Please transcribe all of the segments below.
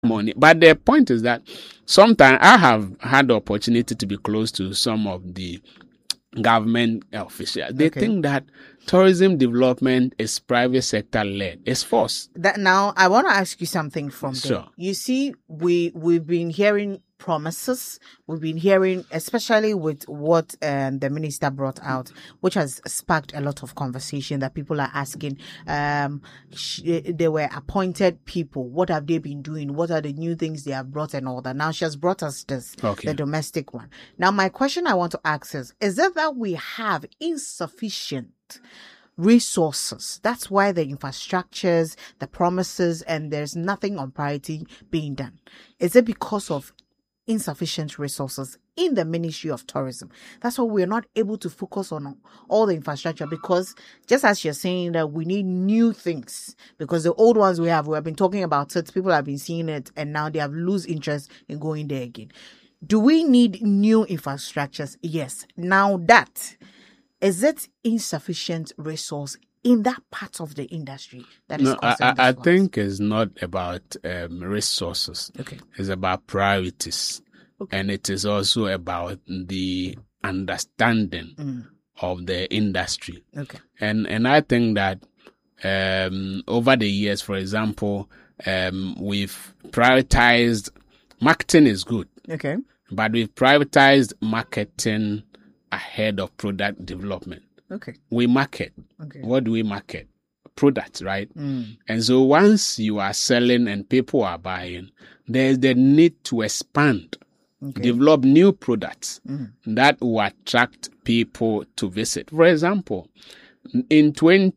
money. But the point is that sometimes I have had the opportunity to be close to some of the government officials. They think that tourism development is private sector led. It's false. That now I want to ask you something from there. Sure. You see, we've been hearing promises. We've been hearing, especially with what the minister brought out, which has sparked a lot of conversation that people are asking. They were appointed people. What have they been doing? What are the new things they have brought and all that? Now she has brought us this, the domestic one. Now my question I want to ask is it that we have insufficient resources? That's why the infrastructures, the promises, and there's nothing on priority being done. Is it because of insufficient resources in the Ministry of Tourism? That's why we're not able to focus on all the infrastructure, because just as you're saying that we need new things, because the old ones we have been talking about it, people have been seeing it, and now they have lose interest in going there again. Do we need new infrastructures? Yes. Now that, is it insufficient resource in that part of the industry that is concerned? I think it's not about resources. Okay. It's about priorities. Okay. And it is also about the understanding of the industry. Okay. And I think that over the years, for example, we've prioritized marketing is good. Okay. But we've privatized marketing ahead of product development. Okay. We market. Okay. What do we market? Products, right? And so once you are selling and people are buying, there's the need to expand, develop new products that will attract people to visit. For example, in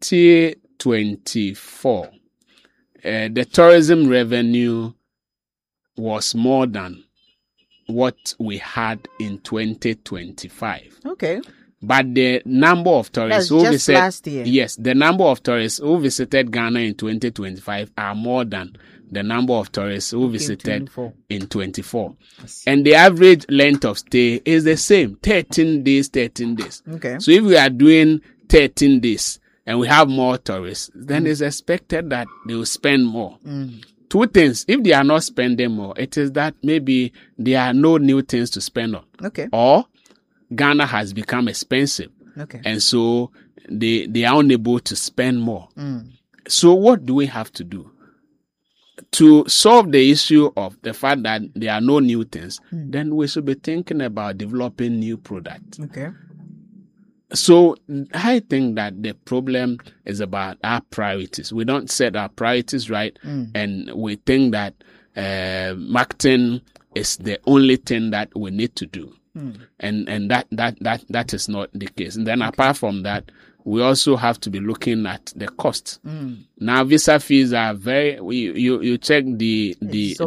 2024, the tourism revenue was more than what we had in 2025. Okay. But the number of tourists who visited last year. Yes, the number of tourists who visited Ghana in 2025 are more than the number of tourists who visited in 24. And the average length of stay is the same, 13 days. Okay. So if we are doing 13 days and we have more tourists, then it's expected that they will spend more. Two things. If they are not spending more, it is that maybe there are no new things to spend on. Okay. Or Ghana has become expensive. Okay. And so they are unable to spend more. So what do we have to do? To solve the issue of the fact that there are no new things, then we should be thinking about developing new products. Okay. So I think that the problem is about our priorities. We don't set our priorities right, and we think that marketing is the only thing that we need to do. And that is not the case. And then apart from that, we also have to be looking at the cost. Now visa fees are you check the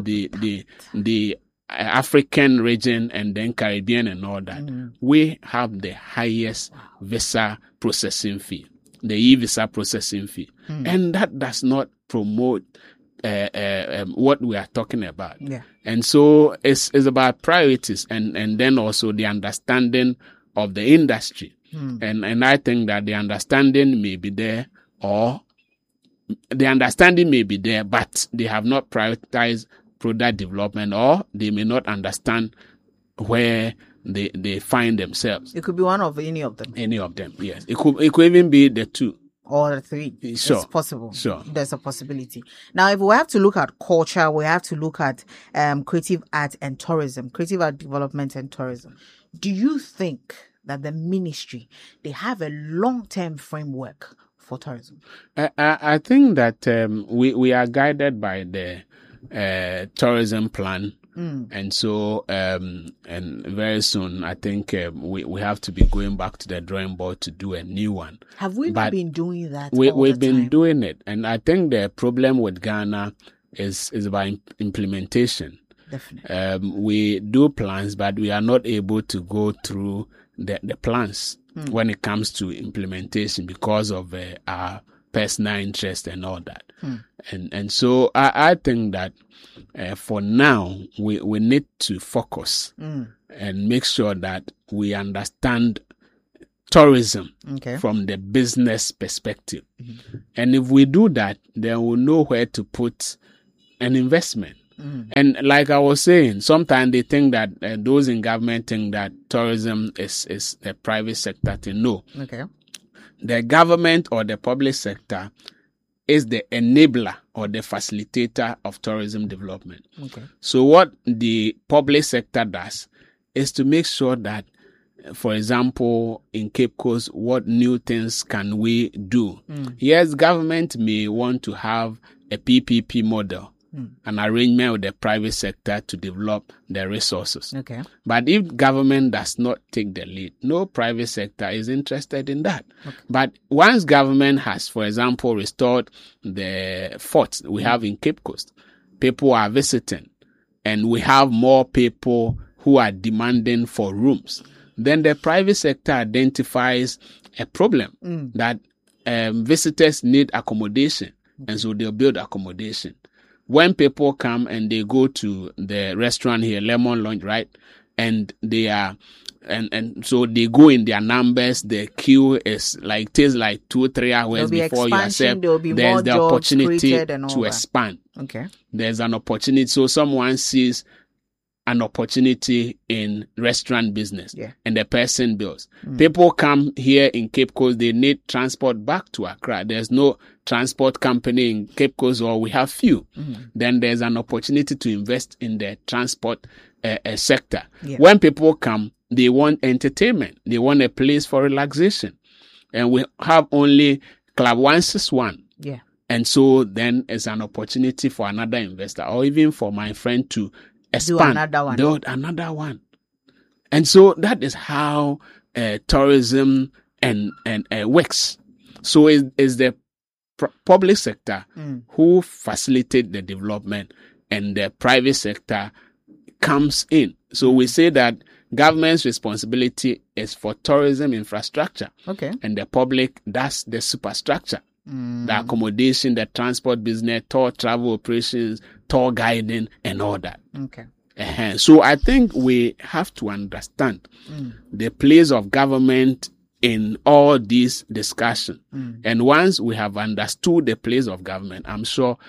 African region and then Caribbean and all that. We have the highest visa processing fee, the e-visa processing fee. And that does not promote what we are talking about. Yeah. And so it's about priorities and then also the understanding of the industry. And I think that the understanding may be there, but they have not prioritized product development, or they may not understand where they find themselves. It could be one of any of them. Any of them, yes. It could even be the two. Or the three. Sure. It's possible. Sure. There's a possibility. Now, if we have to look at culture, we have to look at creative art and tourism, creative art development and tourism. Do you think that the ministry, they have a long-term framework for tourism? I think that we are guided by the tourism plan. And so, and very soon, I think we have to be going back to the drawing board to do a new one. Have we not been doing that? We've been doing it. And I think the problem with Ghana is about implementation. Definitely. We do plans, but we are not able to go through the plans when it comes to implementation because of our personal interest and all that. And so I think that for now, we need to focus and make sure that we understand tourism from the business perspective. And if we do that, then we'll know where to put an investment. And like I was saying, sometimes they think that those in government think that tourism is a private sector thing. No. Okay. The government or the public sector is the enabler or the facilitator of tourism development. Okay. So what the public sector does is to make sure that, for example, in Cape Coast, what new things can we do? Yes, government may want to have a PPP model, an arrangement with the private sector to develop the resources. Okay. But if government does not take the lead, no private sector is interested in that. Okay. But once government has, for example, restored the forts we have in Cape Coast, people are visiting, and we have more people who are demanding for rooms, then the private sector identifies a problem that visitors need accommodation, and so they'll build accommodation. When people come and they go to the restaurant here, Lemon Lounge, right, and they are, and so they go in their numbers, the queue is like, takes like 2-3 hours before you accept. There's the opportunity to expand. Okay. There's an opportunity. So someone sees an opportunity in restaurant business, and the person builds. People come here in Cape Coast, they need transport back to Accra. There's no transport company in Cape Coast, or we have few. Then there's an opportunity to invest in the transport sector. When people come, they want entertainment. They want a place for relaxation. And we have only Club 161. Yeah. And so then it's an opportunity for another investor, or even for my friend to expand, build another one. And so that is how tourism and works. So it's the public sector who facilitate the development, and the private sector comes in. So we say that government's responsibility is for tourism infrastructure. Okay. And the public, that's the superstructure. The accommodation, the transport business, tour travel operations, tour guiding, and all that. Okay. So I think we have to understand the place of government in all these discussions. And once we have understood the place of government, I'm sure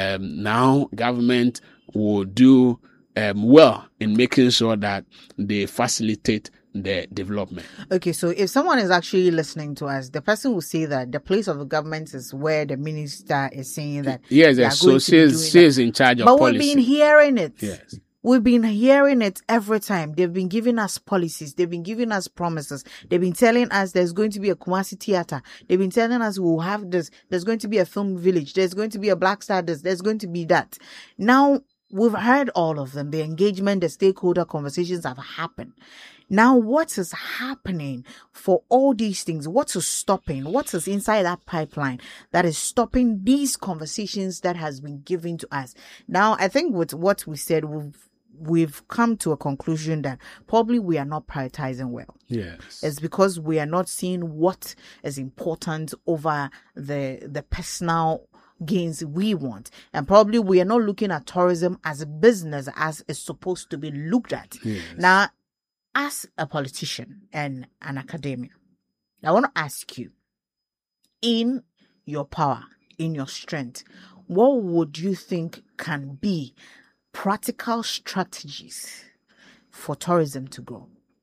now government will do well in making sure that they facilitate the development. Okay, so if someone is actually listening to us, the person will say that the place of the government is where the minister is saying that. Yes, so she's in charge of policy. But we've been hearing it. Yes. We've been hearing it every time. They've been giving us policies. They've been giving us promises. They've been telling us there's going to be a Kumasi theater. They've been telling us we'll have this. There's going to be a film village. There's going to be a Black Star this. There's going to be that. Now, we've heard all of them. The engagement, the stakeholder conversations have happened. Now, what is happening for all these things? What is stopping? What is inside that pipeline that is stopping these conversations that has been given to us? Now, I think with what we said, we've come to a conclusion that probably we are not prioritizing well. Yes. It's because we are not seeing what is important over the personal gains we want. And probably we are not looking at tourism as a business as it's supposed to be looked at. Yes. Now, as a politician and an academician, I want to ask you, in your power, in your strength, what would you think can be practical strategies for tourism to grow?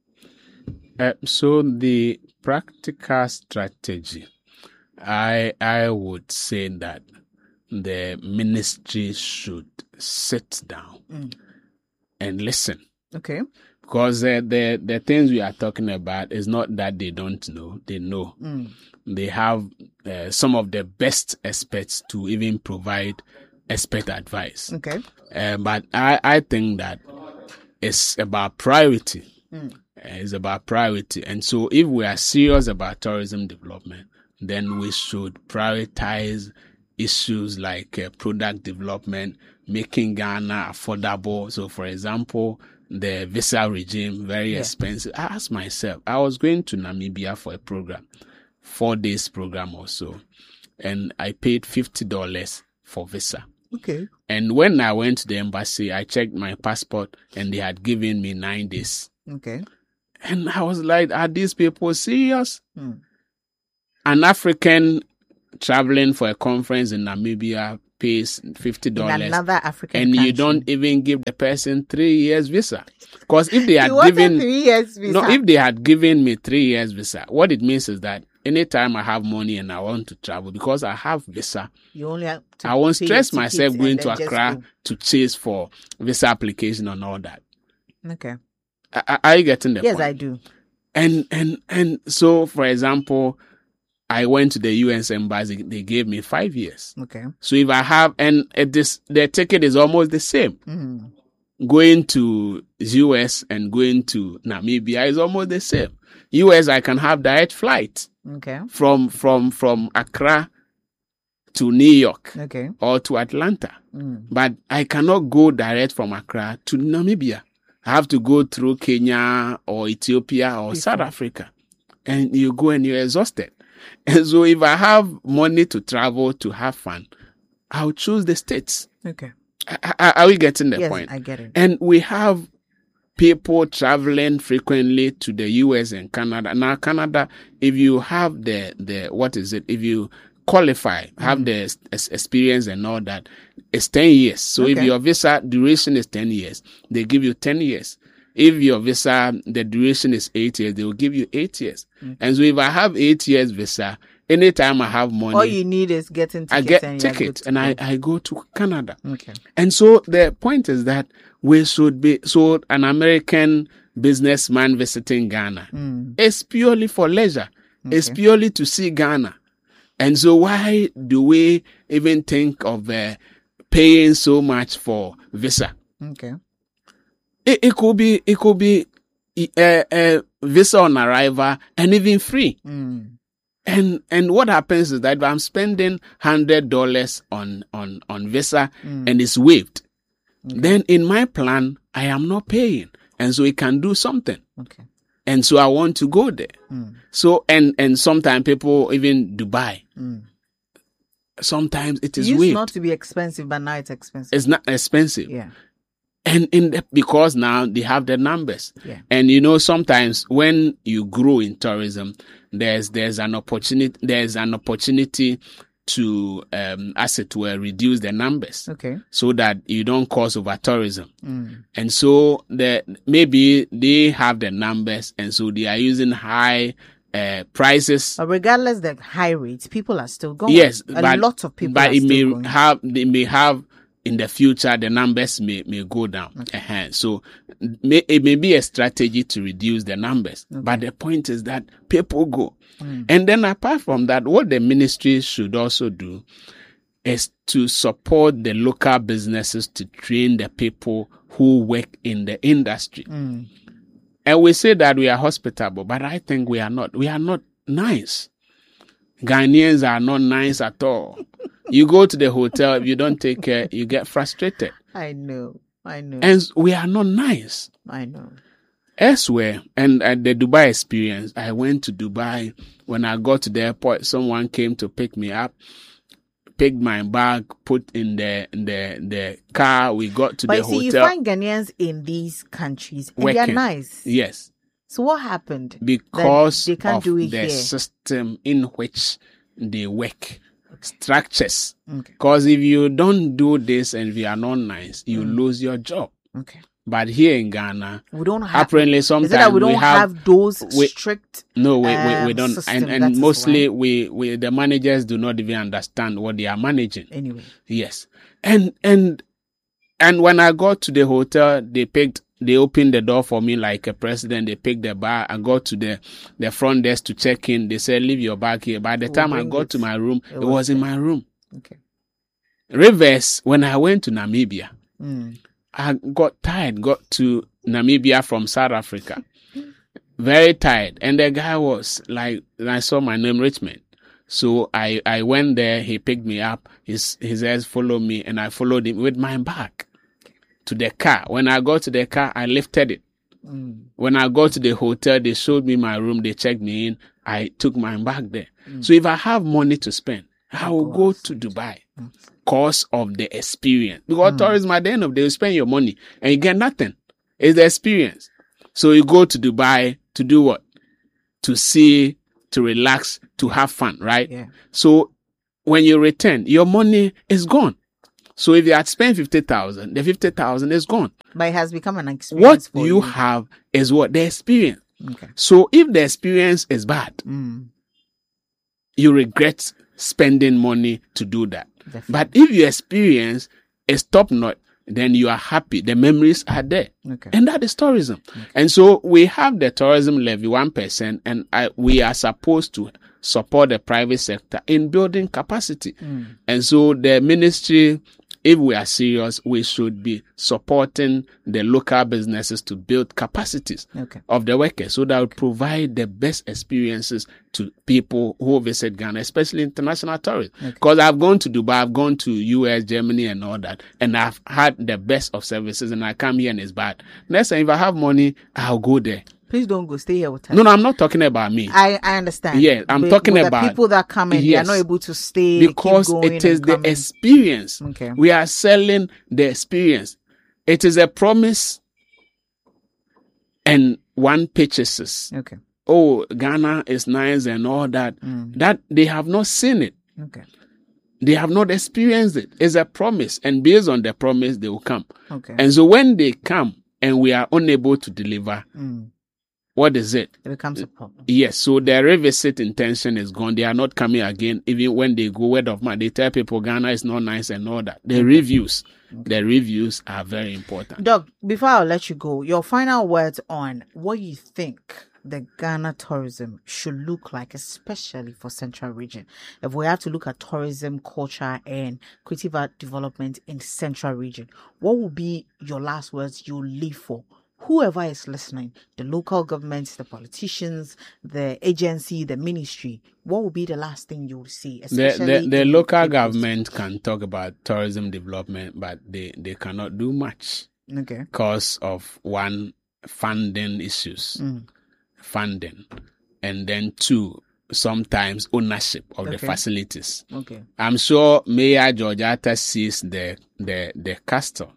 So the practical strategy, I would say that the ministry should sit down and listen. Okay. Because the things we are talking about is not that they don't know. They know. They have some of the best experts to even provide expert advice. Okay. But I think that it's about priority. It's about priority. And so if we are serious about tourism development, then we should prioritize issues like product development, making Ghana affordable. So, for example, the visa regime, very expensive. I asked myself, I was going to Namibia for a program, 4 days program or so, and I paid $50 for visa. Okay. And when I went to the embassy, I checked my passport and they had given me 9 days. Okay. And I was like, are these people serious? An African traveling for a conference in Namibia pays $50 In another African and country. you don't even give the person 3 years visa. Because if they had You wanted given 3 years visa. no, if they had given me 3 years visa, what it means is that anytime I have money and I want to travel, because I have visa, you only have to I won't pay stress your myself tickets going and to then just Accra to chase for visa application and all that. go. Okay. Are you getting the Yes, point? I do. And so, for example, I went to the US embassy. They gave me 5 years. Okay. So if I have, and the ticket is almost the same. Mm-hmm. Going to US and going to Namibia is almost the same. US, I can have direct flight Okay. from Accra to New York Okay. or to Atlanta. Mm. But I cannot go direct from Accra to Namibia. I have to go through Kenya or Ethiopia or South Africa. And you go and you're exhausted. And so if I have money to travel to have fun, I'll choose the States. Okay. Are we getting the Yes, point? I get it. And we have people traveling frequently to the US and Canada. Now, Canada, if you have the what is it? If you qualify, have the experience and all that, it's 10 years. So if Okay. your visa duration is 10 years, they give you 10 years. If your visa, the duration is 8 years, they will give you 8 years. And so if I have 8 years visa, anytime I have money, All you need is getting tickets. I get and you're good ticket to and go. I go to Canada. Okay. And so the point is that we should be, so an American businessman visiting Ghana is purely for leisure. It's purely to see Ghana. And so why do we even think of paying so much for visa? Okay. It could be visa on arrival and even free. Mm. And what happens is that if I'm spending $100 on visa and it's waived, then in my plan, I am not paying. And so it can do something. Okay. And so I want to go there. So, and sometimes people, even Dubai, sometimes it It is used waived. not to be expensive, but now it's expensive. It's not expensive. Yeah. And because now they have the numbers. Yeah. And you know, sometimes when you grow in tourism, there's an opportunity to, as it were, reduce the numbers. Okay. So that you don't cause over tourism. And so maybe they have the numbers and so they are using high prices. But regardless the high rates, people are still going. Yes, a lot of people but are it still may going. they may have in the future the numbers may go down. Okay. So it may be a strategy to reduce the numbers. Okay. But the point is that people go. And then apart from that, what the ministry should also do is to support the local businesses to train the people who work in the industry. And we say that we are hospitable, but I think we are not. We are not nice. Ghanaians are not nice at all. You go to the hotel, if you don't take care, you get frustrated. I know. And we are not nice. I know. Elsewhere, and at the Dubai experience, I went to Dubai. When I got to the airport, someone came to pick me up, picked my bag, put in the car. We got to But the you see, you hotel. find Ghanaians in these countries and Working. they're nice. Yes, So what happened? because That they can't of do it the here. system in which they work, structures. Okay. Because if you don't do this and if you are not nice, you lose your job. Okay. But here in Ghana, We don't have. apparently Is sometimes it that we don't have those we- strict? No, we don't, system, that and is mostly we the managers do not even understand what they are managing. Anyway. Yes, and when I got to the hotel, they opened the door for me like a president. They picked the bar. I got to the front desk to check in. They said, "Leave your bag here." By the time I bring got it. to my room, It it was in there. my room. Okay. Reverse, when I went to Namibia, Mm. I got tired. Got to Namibia from South Africa. Very tired. And the guy was like, I saw my name, Richmond. So I went there. He picked me up. His eyes followed me and I followed him with my bag to the car. When I got to the car, I lifted it. When I got to the hotel, they showed me my room. They checked me in. I took my bag there. So if I have money to spend, I will go to Dubai. Cause of the experience. Because tourism, at the end of the day, you spend your money and you get nothing. It's the experience. So you go to Dubai to do what? To see, to relax, to have fun, right? Yeah. So when you return, your money is gone. So if you had spent 50,000, the 50,000 is gone. But it has become an experience. What you have is what? The experience. Okay. So if the experience is bad, you regret spending money to do that. Definitely. But if your experience is top notch, then you are happy. The memories are there. Okay. And that is tourism. Okay. And so we have the tourism levy 1%, and we are supposed to support the private sector in building capacity. And so the ministry, if we are serious, we should be supporting the local businesses to build capacities of the workers so that will provide the best experiences to people who visit Ghana, especially international tourists. Because I've gone to Dubai, I've gone to US, Germany and all that, and I've had the best of services, and I come here and it's bad. Next time, if I have money, I'll go there. Please don't go. Stay here with us. No, I'm not talking about me. I understand. Yeah, I'm talking about the people that come in. They are not able to stay because it is the experience. Okay. We are selling the experience. It is a promise, and one purchases. Okay. Oh, Ghana is nice and all that. That they have not seen it. Okay. They have not experienced it. It's a promise, and based on the promise, they will come. Okay. And so when they come and we are unable to deliver. What is it? It becomes a problem. Yes, so their revisit intention is gone. They are not coming again. Even when they go word of mouth, they tell people Ghana is not nice and all that. The reviews are very important. Doc, before I'll let you go, your final words on what you think the Ghana tourism should look like, especially for Central Region. If we have to look at tourism, culture, and creative development in Central Region, what will be your last words you'll leave for whoever is listening, the local governments, the politicians, the agency, the ministry? What will be the last thing you will see? The local government can talk about tourism development, but they cannot do much. Okay. Because of one, funding issues. Funding. And then two, sometimes ownership of the facilities. Okay. I'm sure Mayor George Atta sees the castle.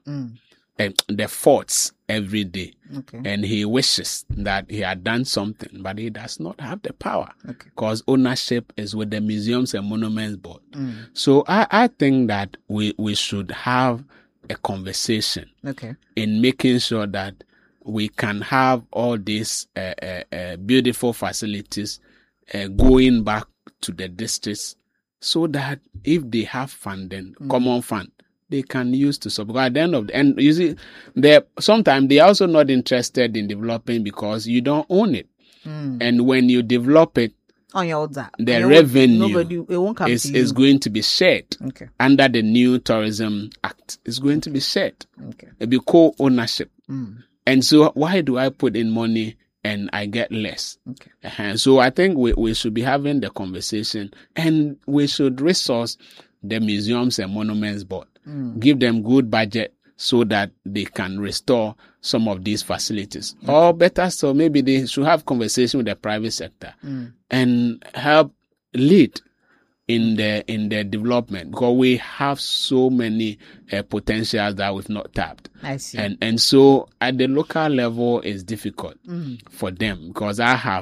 The forts every day. Okay. And he wishes that he had done something, but he does not have the power because ownership is with the Museums and Monuments Board. So I think that we should have a conversation in making sure that we can have all these beautiful facilities going back to the districts so that if they have funding, common fund, they can use to support. At the end of the end, you see, sometimes they are also not interested in developing because you don't own it. And when you develop it, on your the revenue is going to be shared under the new Tourism Act. It's going to be shared. It'll be co-ownership. And so why do I put in money and I get less? So I think we should be having the conversation, and we should resource the Museums and Monuments Board. Give them good budget so that they can restore some of these facilities. Or better still, maybe they should have conversation with the private sector and help lead in the development, because we have so many potentials that we've not tapped. I see. And so at the local level, it's difficult for them, because I have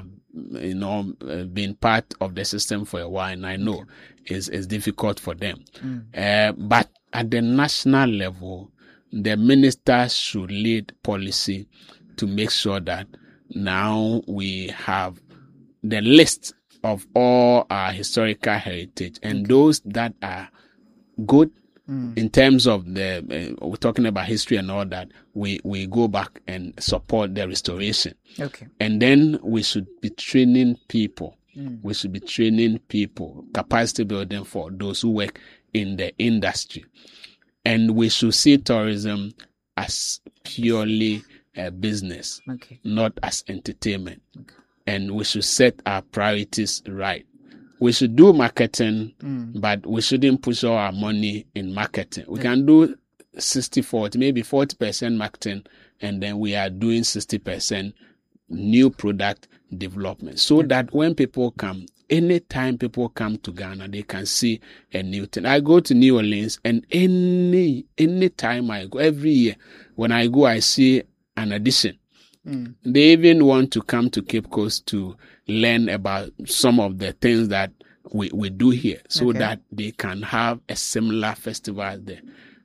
been part of the system for a while, and I know it's difficult for them. But at the national level, the minister should lead policy to make sure that now we have the list of all our historical heritage, and those that are good in terms of we're talking about history and all that, we go back and support the restoration. And then we should be training people. We should be training people, capacity building for those who work in the industry. And we should see tourism as purely a business, not as entertainment. And we should set our priorities right. We should do marketing, but we shouldn't push all our money in marketing. We can do 60-40, maybe 40% marketing, and then we are doing 60% new product development, so that when people come, anytime people come to Ghana, they can see a new thing. I go to New Orleans, and any time I go, every year, when I go, I see an addition. They even want to come to Cape Coast to learn about some of the things that we do here, so that they can have a similar festival there.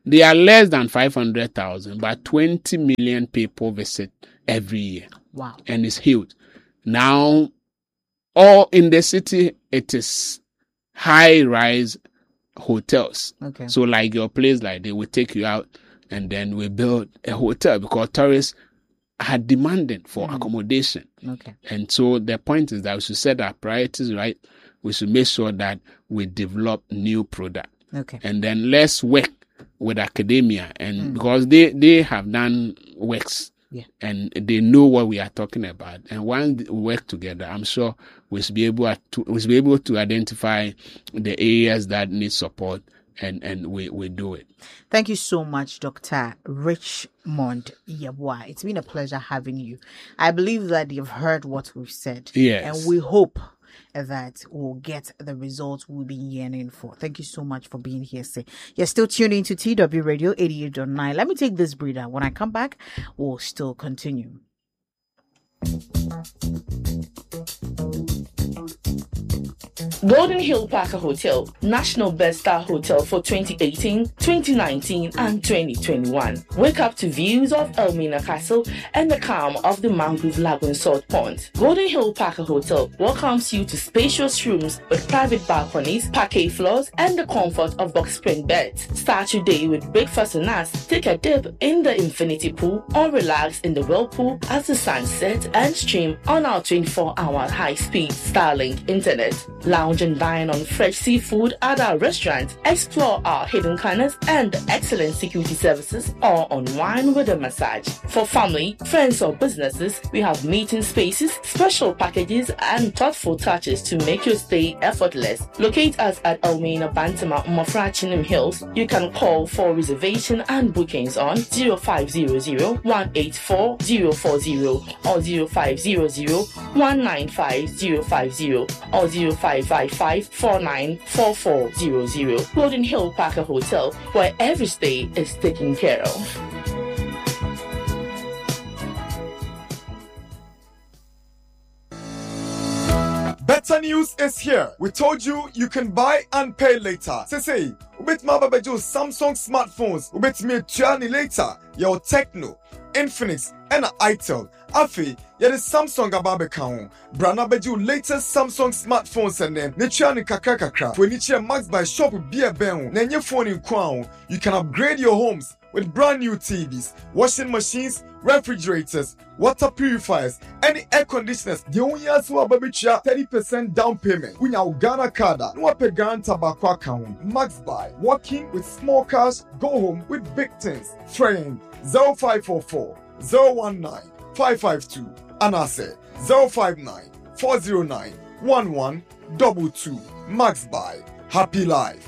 They are less than 500,000, but 20 million people visit every year. Wow. And it's huge. Now, all in the city, it is high-rise hotels. Okay. So like your place, like they will take you out and then we build a hotel because tourists are demanding for accommodation. Okay. And so the point is that we should set our priorities right. We should make sure that we develop new product. Okay. And then let's work with academia and because they have done works. Yeah. And they know what we are talking about. And once we work together, I'm sure we should be able to identify the areas that need support and we do it. Thank you so much, Dr. Richmond Yeboah. It's been a pleasure having you. I believe that you've heard what we've said. Yes. And we hope that we'll get the results we'll be yearning for. Thank you so much for being here. You're still tuning into TW Radio 88.9. Let me take this breather. When I come back, we'll still continue. Golden Hill Parker Hotel, National Best Star Hotel for 2018, 2019, and 2021. Wake up to views of Elmina Castle and the calm of the Mangrove Lagoon Salt Pond. Golden Hill Parker Hotel welcomes you to spacious rooms with private balconies, parquet floors, and the comfort of box spring beds. Start your day with breakfast and us. Take a dip in the infinity pool or relax in the whirlpool as the sun sets and stream on our 24-hour high-speed Starlink internet. Lounge and dine on fresh seafood at our restaurant, explore our hidden corners and excellent security services, or unwind with a massage. For family, friends, or businesses, we have meeting spaces, special packages, and thoughtful touches to make your stay effortless. Locate us at Elmina Bantama, Mofrachinum Hills. You can call for reservation and bookings on 0500-184-040 or 0500-195-050 or 0555-494400. Golden Hill Parker Hotel, where every stay is taken care of. Better news is here. We told you you can buy and pay later. Say, ubet ma babajo Samsung smartphones. Ubet me tuani later. Your Techno, Infinix, and Itel. Afi, the Samsung ababe kaon. Brana beju latest Samsung smartphones and then netuani kakakakra. When you Max by shop with beer ben. Nenye phone in crown. You can upgrade your homes with brand new TVs, washing machines, refrigerators, water purifiers, and air conditioners. The only answer about 30% down payment. We now Ghana Kada. No pay guarantee tobacco account. Max buy. Working with small cars. Go home with big things. Friend 0544 019 552. And I say 059 409 1122. Max buy. Happy life.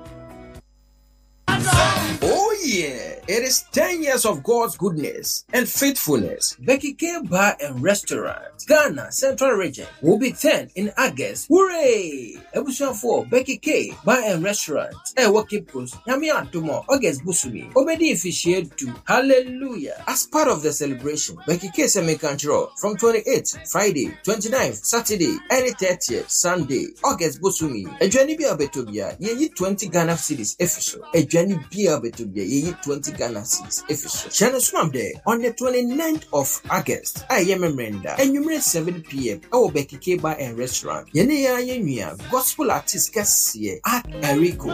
Oh yeah, it is 10 years of God's goodness and faithfulness. Becky K Bar and Restaurant, Ghana Central Region will be 10 in August. Hooray! Ebusian 4 Becky K Bar and Restaurant. Cape Coast, Yami Antomo, August Busumi. Obedi officiate to Hallelujah. As part of the celebration, Becky K Semi Control from 28th Friday, 29th Saturday, and 30th Sunday, August Busumi. Ejani Bia Betobia, ye 20 Ghana cities official. Ejani Bia Betobia, ye 20 Ghana cities official. Channel Swam Day on the 29th of August. I am a Brenda, and you 7 p.m. Our Becky K Bar and Restaurant. Yenya Gospel artist Cassie at Erico.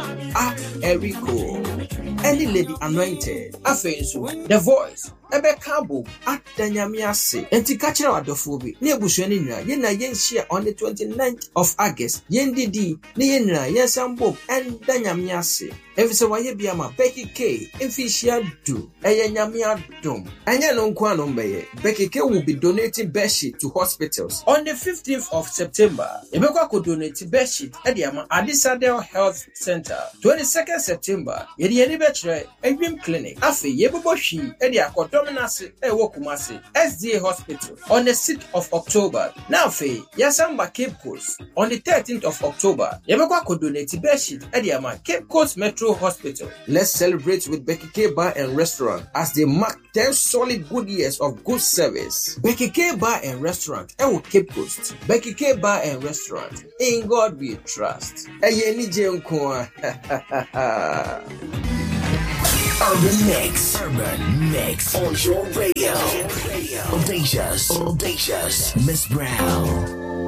Any lady anointed. Afensu, the voice. Ebe Kabo at Danyamiase. Anti-catcher Adofobi. Nebushwenina. Yena Yenshia on the 29th of August. Yendidi. Niena Yensambo and Danyamiase. Evisawaye Biama Becky K. Infisia do. Eyenyamia dom. Anya no Kwanombe. Becky K will be donating bedsheet to hospitals. On the 15th of September, Ebeka could donate bedsheet at the Adisadel Health Center. 22nd September, Yedi Betre, Egrim Clinic. Afi Yeboboshi, Edia Kodominasi, Ewokumasi, SDA Hospital. On the 6th of October, now Fe, Yasamba Cape Coast. On the 13th of October, Ebeka could donate bedsheet at the Cape Coast Metro Hospital. Let's celebrate with Becky K Bar and Restaurant as they mark 10 solid good years of good service. Becky K Bar and Restaurant, Ewo Cape Coast. Becky K Bar and Restaurant. In God we trust. Urban Mix on your radio. Audacious, Miss Brown.